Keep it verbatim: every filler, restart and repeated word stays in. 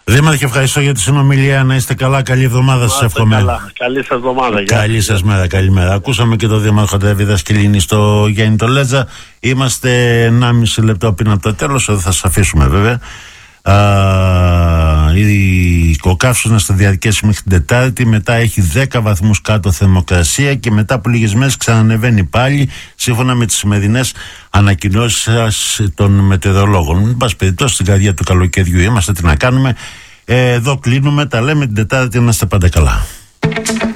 Δήμαρχε, ευχαριστώ για τη συνομιλία. Να είστε καλά. Καλή εβδομάδα σας εύχομαι. Καλά. Καλή σας εβδομάδα. Καλή σας μέρα. Καλημέρα. Ακούσαμε και το Δήμαρχο Ντέβη Δασκελίνη στο Γιάννη το Λέτζα. Είμαστε ενάμιση λεπτό πριν από το τέλος. Δεν θα σας αφήσουμε βέβαια. Α, η κοκκάφσονα θα διαρκέσει μέχρι την Τετάρτη. Μετά έχει δέκα βαθμούς κάτω θερμοκρασία και μετά από λίγες μέρες ξανανεβαίνει πάλι, σύμφωνα με τις σημερινές ανακοινώσεις των μετεωρολόγων. Εν πάση περιπτώσει, στην καρδιά του καλοκαιριού είμαστε. Τι να κάνουμε. Ε, εδώ κλείνουμε. Τα λέμε την Τετάρτη. Να είστε πάντα καλά.